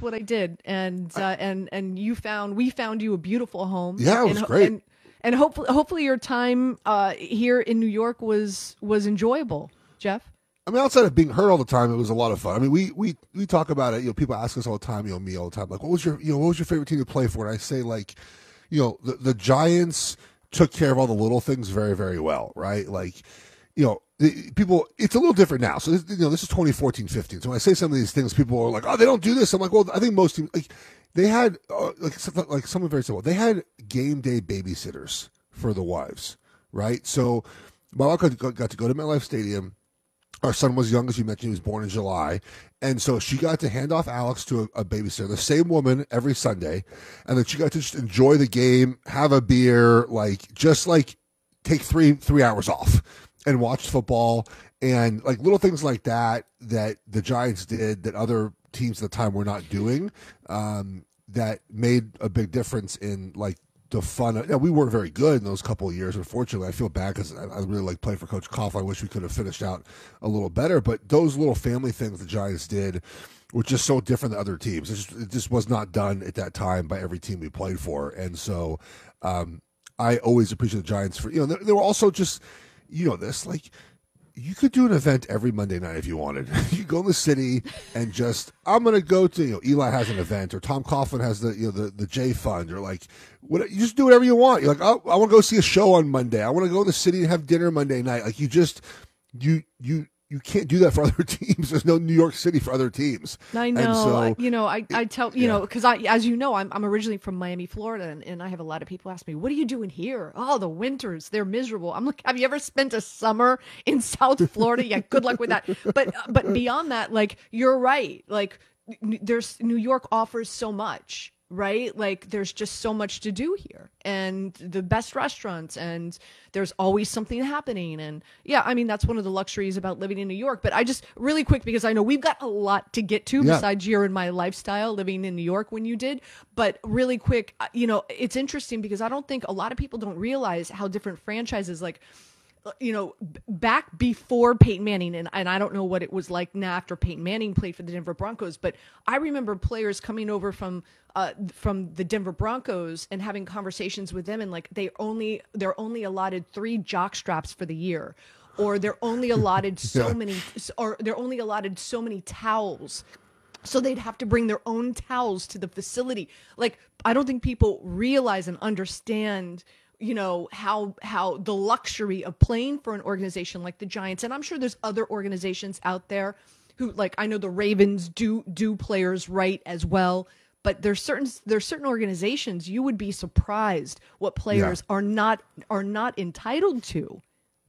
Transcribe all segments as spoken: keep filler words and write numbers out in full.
what I did, and uh, and and you found we found you a beautiful home. Yeah, it was and, great. And, and hopefully, hopefully your time uh, here in New York was was enjoyable, Jeff. I mean, outside of being hurt all the time, it was a lot of fun. I mean, we we we talk about it. You know, people ask us all the time. You know, me all the time. Like, what was your you know what was your favorite team to play for? And I say, like, you know, the the Giants took care of all the little things very very well, right? Like, you know, the, people. It's a little different now. So this, you know, this is twenty fourteen fifteen. So when I say some of these things, people are like, oh, they don't do this. I'm like, well, I think most teams like they had uh, like like something very simple. They had game day babysitters for the wives, right? So my wife got, got to go to MetLife Stadium. Our son was young, as you mentioned. He was born in July. And so she got to hand off Alex to a, a babysitter, the same woman every Sunday. And then she got to just enjoy the game, have a beer, like just like take three three hours off and watch football. And like little things like that that the Giants did that other teams at the time were not doing, um, that made a big difference in like the fun. You know, we weren't very good in those couple of years. Unfortunately, I feel bad because I, I really like playing for Coach Coughlin. I wish we could have finished out a little better. But those little family things the Giants did were just so different than other teams. It just, it just was not done at that time by every team we played for. And so um, I always appreciate the Giants for, you know, they, they were also just, you know, this, like, you could do an event every Monday night if you wanted. You go in the city and just, I'm going to go to, you know, Eli has an event, or Tom Coughlin has the, you know, the, the J Fund, or like, what, you just do whatever you want. You're like, oh, I want to go see a show on Monday. I want to go in the city and have dinner Monday night. Like, you just, you, you, you can't do that for other teams. There's no New York City for other teams. I know. And so, I, you know, I, I tell, you yeah. know, because I, as you know, I'm, I'm originally from Miami, Florida, and, and I have a lot of people ask me, what are you doing here? Oh, the winters, they're miserable. I'm like, have you ever spent a summer in South Florida? Yeah, good luck with that. But, but beyond that, like, you're right. Like, there's, New York offers so much. Right? Like, there's just so much to do here, and the best restaurants, and there's always something happening. And yeah, I mean, that's one of the luxuries about living in New York. But I just really quick, because I know we've got a lot to get to, yeah, besides your and my lifestyle living in New York when you did. But really quick, you know, it's interesting because I don't think a lot of people don't realize how different franchises, like, you know, back before Peyton Manning, and, and I don't know what it was like now after Peyton Manning played for the Denver Broncos, but I remember players coming over from uh, from the Denver Broncos and having conversations with them, and like they only they're only allotted three jock straps for the year, or they're only allotted so yeah. many, or they're only allotted so many towels. So they'd have to bring their own towels to the facility. Like, I don't think people realize and understand, you know, how how the luxury of playing for an organization like the Giants, and I'm sure there's other organizations out there who, like, I know the Ravens do do players right as well, but there's certain there's certain organizations you would be surprised what players yeah. are not are not entitled to.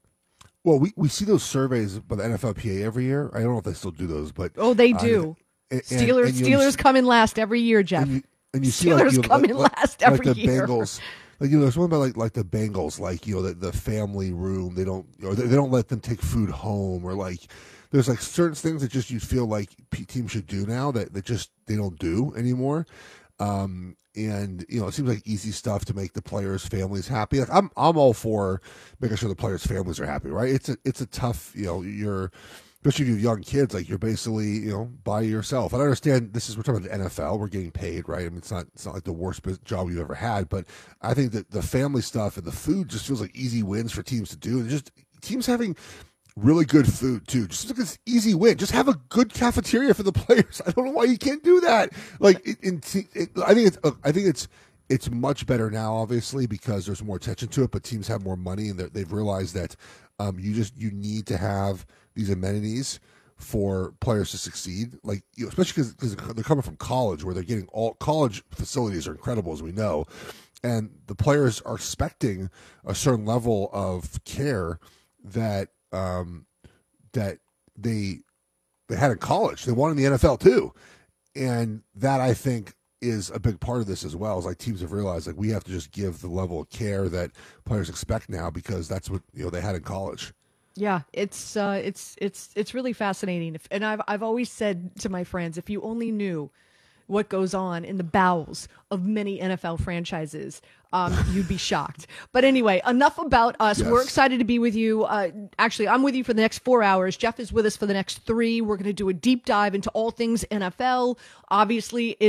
Well, we, we see those surveys by the N F L P A every year. I don't know if they still do those, but oh, they do. Uh, and, Steelers and, and, Steelers know, come in last every year, Jeff. And you, and you Steelers see, like, you know, come like, in like, last every like the year. Bengals. Like, you know, there's one about like like the Bengals, like, you know, the, the family room. They don't, or they, they don't let them take food home, or like there's like certain things that just you feel like P- teams should do now that, that just they don't do anymore. Um, and you know, it seems like easy stuff to make the players' families happy. Like, I'm I'm all for making sure the players' families are happy, right? It's a it's a tough, you know, you're. Especially if you have young kids, like, you're basically, you know, by yourself. And I understand this is, we're talking about the N F L. We're getting paid, right? I mean, it's not it's not like the worst job you've ever had. But I think that the family stuff and the food just feels like easy wins for teams to do. And just teams having really good food, too. Just like this easy win. Just have a good cafeteria for the players. I don't know why you can't do that. Like, it, it, it, I think it's I think it's it's much better now, obviously, because there's more attention to it. But teams have more money, and they've realized that um, you just you need to have these amenities for players to succeed, like, you know, especially because they're coming from college, where they're getting all college facilities are incredible, as we know, and the players are expecting a certain level of care that um, that they they had in college. They want in the N F L too, and that, I think, is a big part of this as well. Is like teams have realized, like, we have to just give the level of care that players expect now, because that's what, you know, they had in college. Yeah, it's uh, it's it's it's really fascinating, if, and I've I've always said to my friends, if you only knew what goes on in the bowels of many N F L franchises, um, you'd be shocked. But anyway, enough about us. Yes. We're excited to be with you. Uh, actually, I'm with you for the next four hours. Jeff is with us for the next three. We're going to do a deep dive into all things N F L. Obviously,